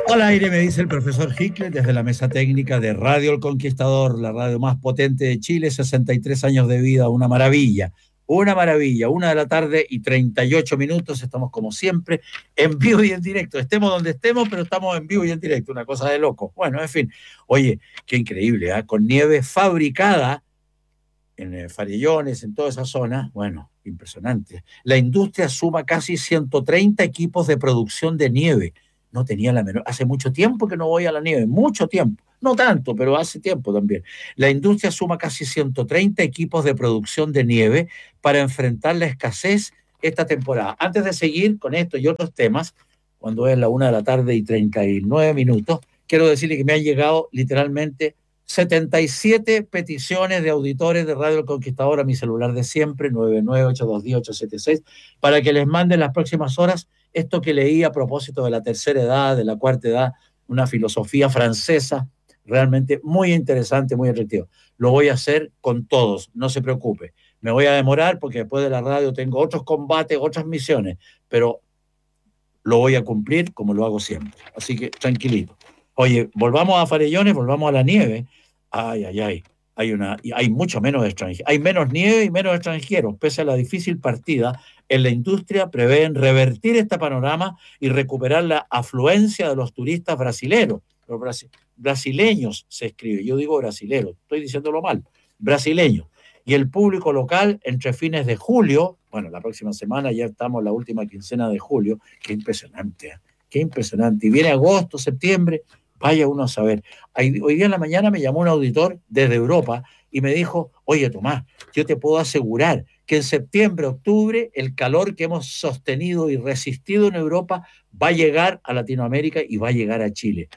Al aire me dice el profesor Hickler desde la mesa técnica de Radio El Conquistador, la radio más potente de Chile, 63 años de vida, una maravilla, 1 de la tarde y 38 minutos, estamos como siempre en vivo y en directo, estemos donde estemos, pero estamos en vivo y en directo, una cosa de loco. Bueno, en fin, oye, qué increíble, ¿eh? Con nieve fabricada en Farellones, en toda esa zona, bueno, impresionante. La industria suma casi 130 equipos de producción de nieve. No tenía la menor, hace mucho tiempo que no voy a la nieve, mucho tiempo. No tanto, pero hace tiempo también. La industria suma casi 130 equipos de producción de nieve para enfrentar la escasez esta temporada. Antes de seguir con esto y otros temas, cuando es la 1 de la tarde y 39 minutos, quiero decirle que me han llegado literalmente 77 peticiones de auditores de Radio El Conquistador a mi celular de siempre, 998210876, para que les manden las próximas horas esto que leí a propósito de la tercera edad, de la cuarta edad, una filosofía francesa realmente muy interesante, muy atractiva. Lo voy a hacer con todos, no se preocupe. Me voy a demorar porque después de la radio tengo otros combates, otras misiones, pero lo voy a cumplir como lo hago siempre. Así que tranquilito. Oye, volvamos a Farellones, volvamos a la nieve. Ay, ay, ay. Hay mucho menos extranjeros. Hay menos nieve y menos extranjeros. Pese a la difícil partida, en la industria prevén revertir este panorama y recuperar la afluencia de los turistas brasileños. Brasileños se escribe. Yo digo brasileros, estoy diciéndolo mal. Brasileños. Y el público local entre fines de julio, bueno, la próxima semana ya estamos en la última quincena de julio, qué impresionante, ¿eh? Qué impresionante. Y viene agosto, septiembre, vaya uno a saber. Hoy día en la mañana me llamó un auditor desde Europa y me dijo, oye Tomás, yo te puedo asegurar que en septiembre, octubre, el calor que hemos sostenido y resistido en Europa va a llegar a Latinoamérica y va a llegar a Chile.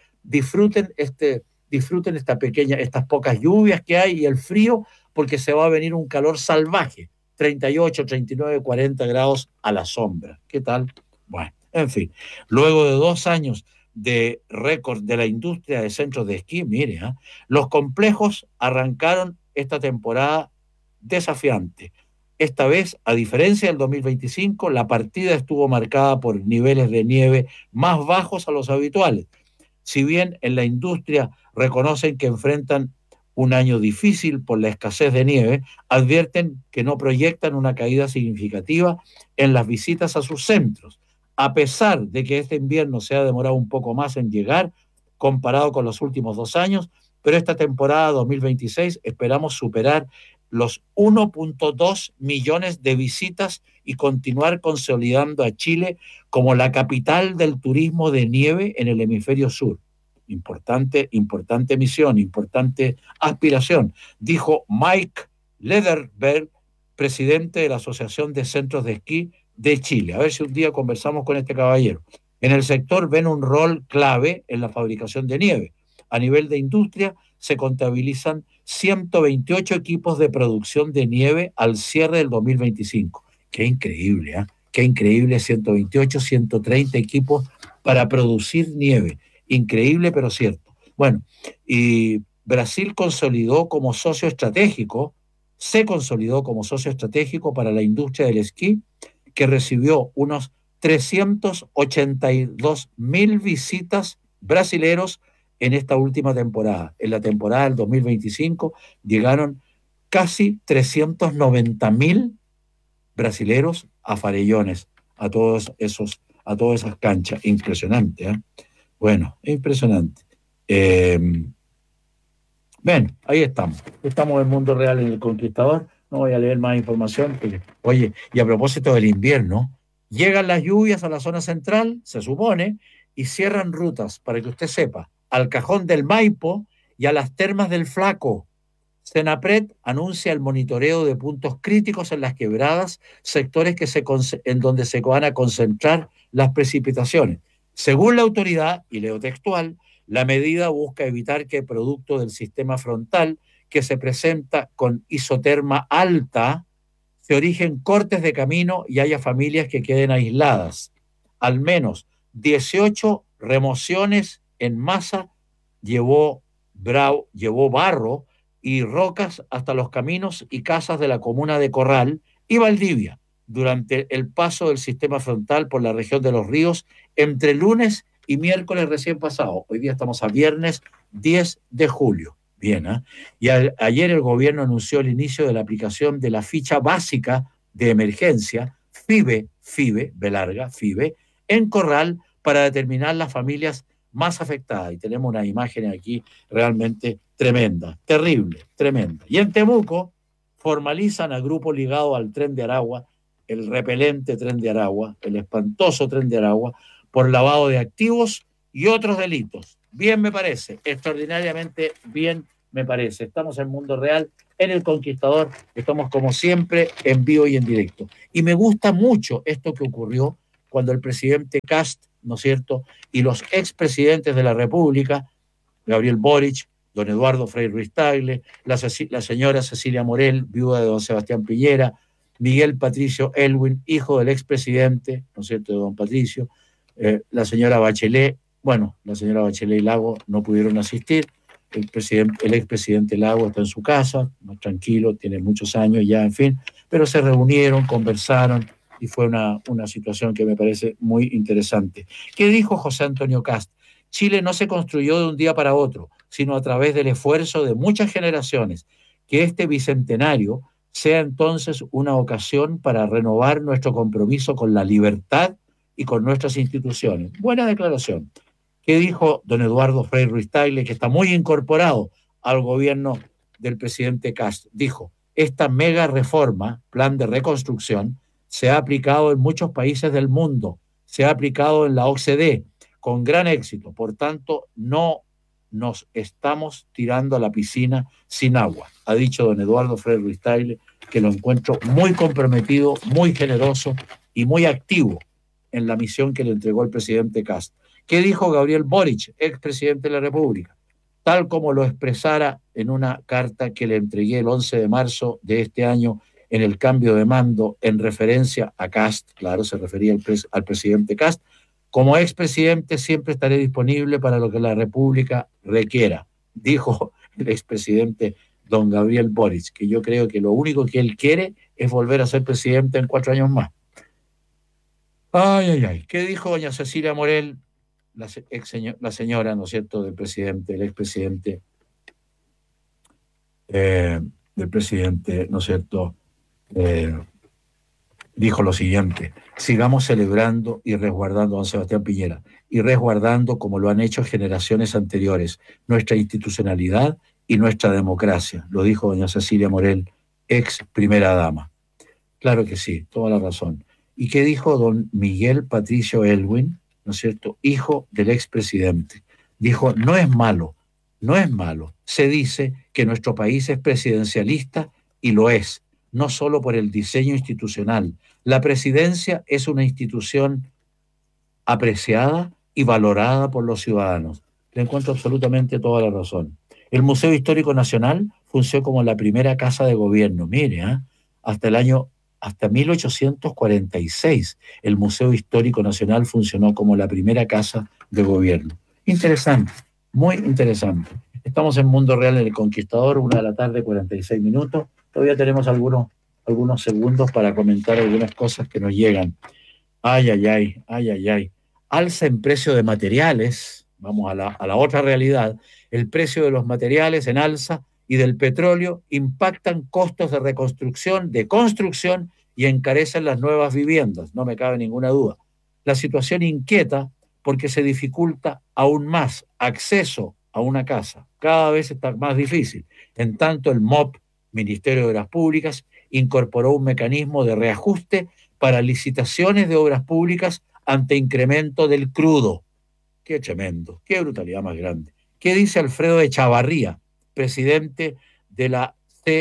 Disfruten estas pocas lluvias que hay y el frío, porque se va a venir un calor salvaje, 38, 39, 40 grados a la sombra. ¿Qué tal? Bueno, en fin, luego de 2 años de récord de la industria de centros de esquí, mire, los complejos arrancaron esta temporada desafiante. Esta vez, a diferencia del 2025, la partida estuvo marcada por niveles de nieve más bajos a los habituales. Si bien en la industria reconocen que enfrentan un año difícil por la escasez de nieve, advierten que no proyectan una caída significativa en las visitas a sus centros, a pesar de que este invierno se ha demorado un poco más en llegar comparado con los últimos 2 años, pero esta temporada 2026 esperamos superar los 1.2 millones de visitas y continuar consolidando a Chile como la capital del turismo de nieve en el hemisferio sur. Importante misión, importante aspiración, dijo Mike Lederberg, presidente de la Asociación de Centros de Esquí de Chile. A ver si un día conversamos con este caballero. En el sector ven un rol clave en la fabricación de nieve. A nivel de industria se contabilizan 128 equipos de producción de nieve al cierre del 2025. Qué increíble, ¿eh? Qué increíble, 128, 130 equipos para producir nieve. Increíble, pero cierto. Bueno, y Brasil se consolidó como socio estratégico para la industria del esquí, que recibió unos 382.000 visitas brasileros en esta última temporada. En la temporada del 2025 llegaron casi 390.000 brasileros a Farellones, a todas esas canchas. Impresionante, ¿eh? Bueno, impresionante. Eh, bueno, ahí estamos. Estamos en el mundo real en El Conquistador. No voy a leer más información. Porque, oye, y a propósito del invierno, llegan las lluvias a la zona central, se supone, y cierran rutas, para que usted sepa, al Cajón del Maipo y a las Termas del Flaco. Senapred anuncia el monitoreo de puntos críticos en las quebradas, sectores en donde se van a concentrar las precipitaciones. Según la autoridad, y leo textual, la medida busca evitar que producto del sistema frontal, que se presenta con isoterma alta, se origen cortes de camino y haya familias que queden aisladas. Al menos 18 remociones en masa llevó barro y rocas hasta los caminos y casas de la comuna de Corral y Valdivia durante el paso del sistema frontal por la región de los ríos entre lunes y miércoles recién pasado. Hoy día estamos a viernes 10 de julio. Bien, ¿eh? Y ayer el gobierno anunció el inicio de la aplicación de la ficha básica de emergencia, FIBE, B larga, FIBE, en Corral para determinar las familias más afectadas. Y tenemos unas imágenes aquí realmente tremendas, terrible, tremenda. Y en Temuco formalizan a grupo ligado al Tren de Aragua, el repelente Tren de Aragua, el espantoso Tren de Aragua, por lavado de activos y otros delitos. Bien me parece, extraordinariamente bien me parece. Estamos en Mundo Real, en El Conquistador, estamos como siempre en vivo y en directo. Y me gusta mucho esto que ocurrió cuando el presidente Kast, ¿no es cierto?, y los expresidentes de la República, Gabriel Boric, don Eduardo Frei Ruiz Tagle, la señora Cecilia Morel, viuda de don Sebastián Piñera, Miguel Patricio Elwin, hijo del expresidente, ¿no es cierto?, de don Patricio, la señora Bachelet, bueno, la señora Bachelet y Lago no pudieron asistir, el expresidente Lago está en su casa, más tranquilo, tiene muchos años ya, en fin, pero se reunieron, conversaron, y fue una situación que me parece muy interesante. ¿Qué dijo José Antonio Kast? Chile no se construyó de un día para otro, sino a través del esfuerzo de muchas generaciones. Que este bicentenario sea entonces una ocasión para renovar nuestro compromiso con la libertad y con nuestras instituciones. Buena declaración. ¿Qué dijo don Eduardo Frei Ruiz Tagle, que está muy incorporado al gobierno del presidente Kast? Dijo, esta mega reforma, plan de reconstrucción, se ha aplicado en muchos países del mundo, se ha aplicado en la OCDE con gran éxito. Por tanto, no nos estamos tirando a la piscina sin agua. Ha dicho don Eduardo Frei Ruiz Tagle, que lo encuentro muy comprometido, muy generoso y muy activo en la misión que le entregó el presidente Kast. ¿Qué dijo Gabriel Boric, expresidente de la República? Tal como lo expresara en una carta que le entregué el 11 de marzo de este año en el cambio de mando en referencia a Kast, claro, se refería al presidente Kast, como expresidente siempre estaré disponible para lo que la República requiera, dijo el expresidente don Gabriel Boric, que yo creo que lo único que él quiere es volver a ser presidente en 4 años más. Ay, ay, ay. ¿Qué dijo doña Cecilia Morel, la señora, ¿no es cierto?, del presidente, el expresidente, del presidente, ¿no es cierto?, dijo lo siguiente: sigamos celebrando y resguardando a don Sebastián Piñera, y resguardando, como lo han hecho generaciones anteriores, nuestra institucionalidad y nuestra democracia. Lo dijo doña Cecilia Morel, ex primera dama. Claro que sí, toda la razón. ¿Y qué dijo don Miguel Patricio Elwin, ¿no es cierto?, hijo del expresidente? Dijo, no es malo, no es malo. Se dice que nuestro país es presidencialista y lo es, no solo por el diseño institucional. La presidencia es una institución apreciada y valorada por los ciudadanos. Le encuentro absolutamente toda la razón. El Museo Histórico Nacional funcionó como la primera casa de gobierno. Mire, hasta 1846, el Museo Histórico Nacional funcionó como la primera casa de gobierno. Interesante, muy interesante. Estamos en Mundo Real en El Conquistador, 1 de la tarde, 46 minutos. Todavía tenemos algunos segundos para comentar algunas cosas que nos llegan. Ay, ay, ay, ay, ay, ay. Alza en precio de materiales, vamos a la otra realidad, el precio de los materiales en alza y del petróleo impactan costos de reconstrucción, de construcción y encarecen las nuevas viviendas, no me cabe ninguna duda. La situación inquieta porque se dificulta aún más acceso a una casa. Cada vez está más difícil. En tanto, el MOP, Ministerio de Obras Públicas, incorporó un mecanismo de reajuste para licitaciones de obras públicas ante incremento del crudo. Qué tremendo, qué brutalidad más grande. ¿Qué dice Alfredo Echavarría, presidente de la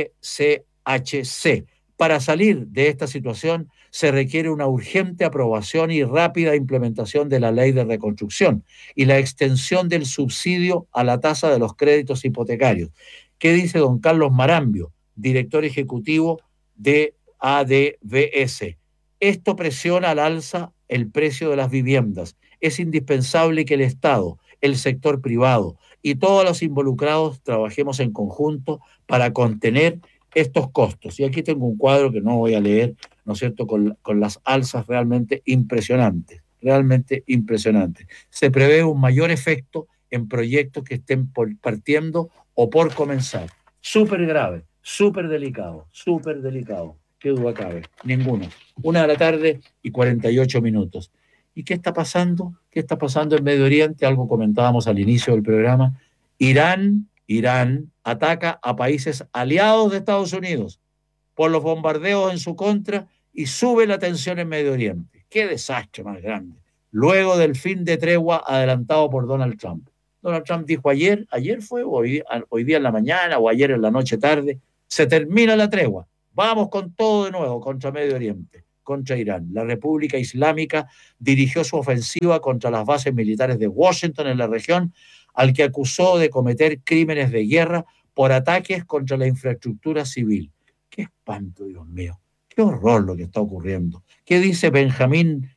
CCHC? Para salir de esta situación se requiere una urgente aprobación y rápida implementación de la ley de reconstrucción y la extensión del subsidio a la tasa de los créditos hipotecarios. ¿Qué dice don Carlos Marambio, director ejecutivo de ADVS? Esto presiona al alza el precio de las viviendas. Es indispensable que el Estado, el sector privado y todos los involucrados trabajemos en conjunto para contener estos costos. Y aquí tengo un cuadro que no voy a leer, ¿no es cierto?, con las alzas realmente impresionantes. realmente impresionante. Se prevé un mayor efecto en proyectos que estén partiendo o por comenzar. Súper grave, súper delicado, súper delicado. ¿Qué duda cabe? Ninguno. 1 de la tarde y 48 minutos. ¿Y qué está pasando? ¿Qué está pasando en Medio Oriente? Algo comentábamos al inicio del programa. Irán ataca a países aliados de Estados Unidos por los bombardeos en su contra y sube la tensión en Medio Oriente. Qué desastre más grande. Luego del fin de tregua adelantado por Donald Trump. Donald Trump dijo ayer fue, hoy día en la mañana o ayer en la noche tarde, se termina la tregua. Vamos con todo de nuevo contra Medio Oriente, contra Irán. La República Islámica dirigió su ofensiva contra las bases militares de Washington en la región, al que acusó de cometer crímenes de guerra por ataques contra la infraestructura civil. Qué espanto, Dios mío. Qué horror lo que está ocurriendo. ¿Qué dice Benjamín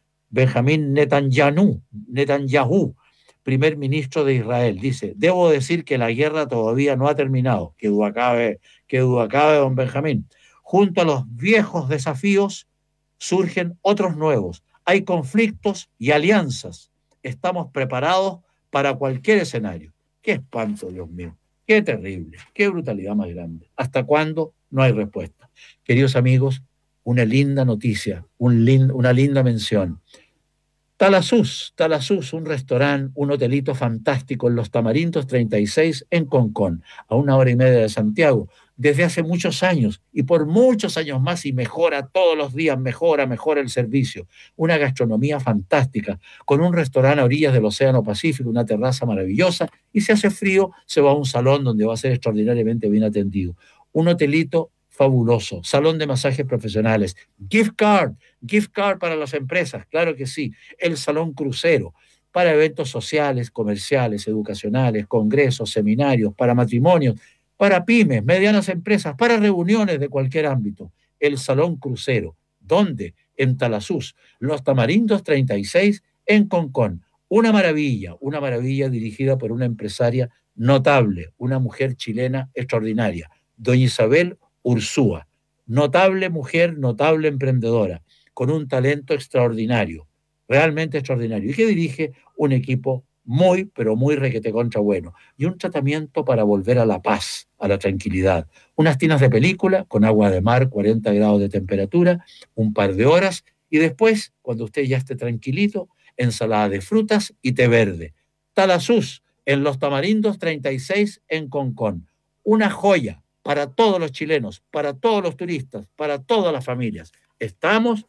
Netanyahu, primer ministro de Israel? Dice, debo decir que la guerra todavía no ha terminado. Qué duda cabe, don Benjamín. Junto a los viejos desafíos surgen otros nuevos. Hay conflictos y alianzas. Estamos preparados para cualquier escenario. Qué espanto, Dios mío. Qué terrible, qué brutalidad más grande. ¿Hasta cuándo? No hay respuesta. Queridos amigos, una linda noticia, una linda mención. Talasús, un restaurante, un hotelito fantástico en Los Tamarindos 36 en Concón, a 1 hora y media de Santiago, desde hace muchos años y por muchos años más, y mejora todos los días, mejora el servicio. Una gastronomía fantástica, con un restaurante a orillas del Océano Pacífico, una terraza maravillosa, y si hace frío se va a un salón donde va a ser extraordinariamente bien atendido. Un hotelito fabuloso, salón de masajes profesionales, gift card para las empresas, claro que sí, el salón crucero, para eventos sociales, comerciales, educacionales, congresos, seminarios, para matrimonios, para pymes, medianas empresas, para reuniones de cualquier ámbito. El salón crucero, ¿dónde? En Talasús, Los Tamarindos 36 en Concón. Una maravilla dirigida por una empresaria notable, una mujer chilena extraordinaria, doña Isabel Ursúa, notable mujer, notable emprendedora, con un talento extraordinario, realmente extraordinario, y que dirige un equipo muy, pero muy requete contra bueno, y un tratamiento para volver a la paz, a la tranquilidad. Unas tinas de película con agua de mar, 40 grados de temperatura, un par de horas, y después, cuando usted ya esté tranquilito, ensalada de frutas y té verde. Talasús, en Los Tamarindos 36 en Concón. Una joya para todos los chilenos, para todos los turistas, para todas las familias. Estamos.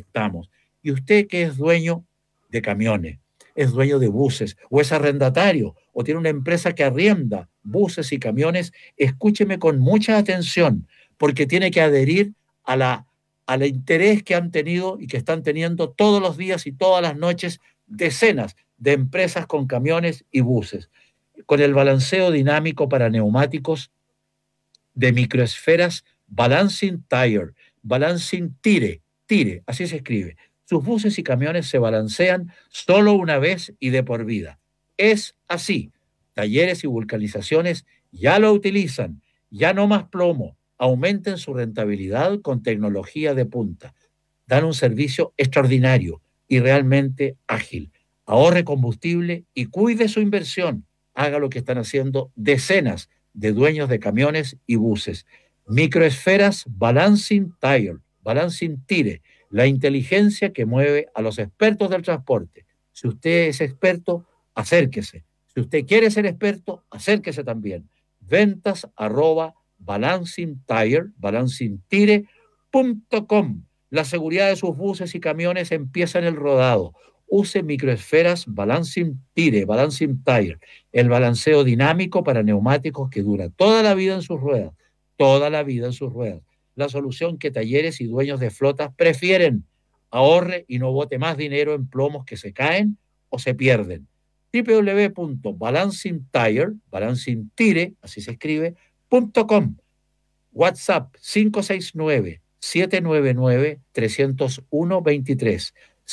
Y usted que es dueño de camiones, es dueño de buses, o es arrendatario, o tiene una empresa que arrienda buses y camiones, escúcheme con mucha atención, porque tiene que adherir al interés que han tenido y que están teniendo todos los días y todas las noches decenas de empresas con camiones y buses, con el balanceo dinámico para neumáticos de microesferas Balancing Tire, así se escribe. Sus buses y camiones se balancean solo una vez y de por vida. Es así. Talleres y vulcanizaciones ya lo utilizan. Ya no más plomo. Aumenten su rentabilidad con tecnología de punta. Dan un servicio extraordinario y realmente ágil. Ahorre combustible y cuide su inversión. Haga lo que están haciendo decenas de dueños de camiones y buses. Microesferas Balancing Tire, la inteligencia que mueve a los expertos del transporte. Si usted es experto, acérquese. Si usted quiere ser experto, acérquese también. Ventas @ balancingtire.com. La seguridad de sus buses y camiones empieza en el rodado. Use microesferas Balancing Tire, el balanceo dinámico para neumáticos que dura toda la vida en sus ruedas, La solución que talleres y dueños de flotas prefieren. Ahorre y no bote más dinero en plomos que se caen o se pierden. www.balancingtire, así se escribe, .com. WhatsApp 569-799-301-23.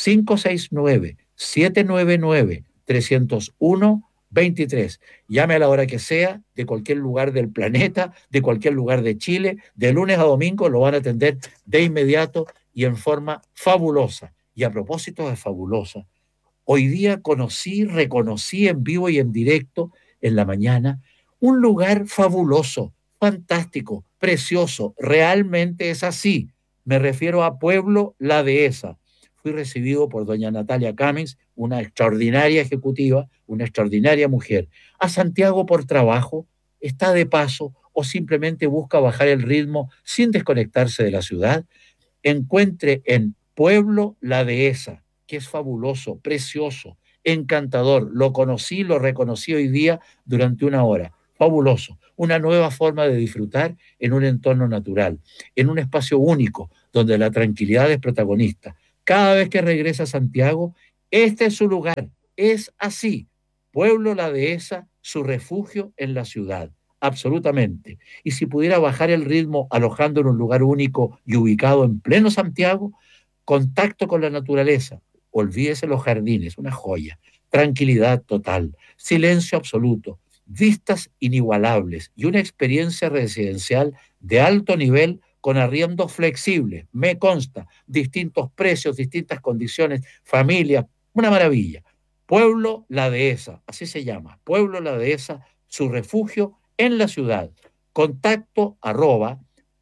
569-799-301-23. Llame a la hora que sea, de cualquier lugar del planeta, de cualquier lugar de Chile, de lunes a domingo lo van a atender de inmediato y en forma fabulosa. Y a propósito de fabulosa, Hoy día reconocí en vivo y en directo en la mañana un lugar fabuloso, fantástico, precioso. Realmente es así. Me refiero a Pueblo La Dehesa. Fui recibido por doña Natalia Cummings, una extraordinaria ejecutiva, una extraordinaria mujer. A Santiago por trabajo, está de paso o simplemente busca bajar el ritmo sin desconectarse de la ciudad. Encuentre en Pueblo La Dehesa, que es fabuloso, precioso, encantador. Lo conocí, lo reconocí hoy día durante una hora. Fabuloso. Una nueva forma de disfrutar en un entorno natural, en un espacio único, donde la tranquilidad es protagonista. Cada vez que regresa a Santiago, este es su lugar. Es así. Pueblo La Dehesa, su refugio en la ciudad. Absolutamente. Y si pudiera bajar el ritmo alojando en un lugar único y ubicado en pleno Santiago, contacto con la naturaleza, olvídese los jardines, una joya, tranquilidad total, silencio absoluto, vistas inigualables y una experiencia residencial de alto nivel con arriendos flexibles, me consta, distintos precios, distintas condiciones, familias, una maravilla. Pueblo La Dehesa, así se llama, Pueblo La Dehesa, su refugio en la ciudad. Contacto arroba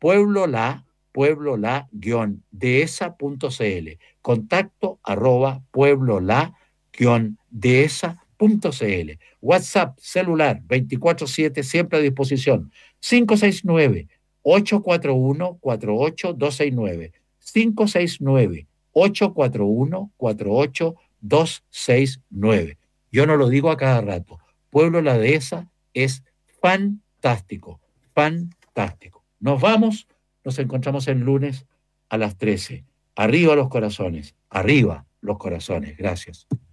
pueblola-dehesa.cl. Contacto arroba pueblola-dehesa.cl. WhatsApp celular 24/7, siempre a disposición. 569-841-48269. 569-841-48269. Yo no lo digo a cada rato. Pueblo La Dehesa es fantástico, fantástico. Nos vamos, nos encontramos el lunes a las 13. Arriba los corazones, arriba los corazones. Gracias.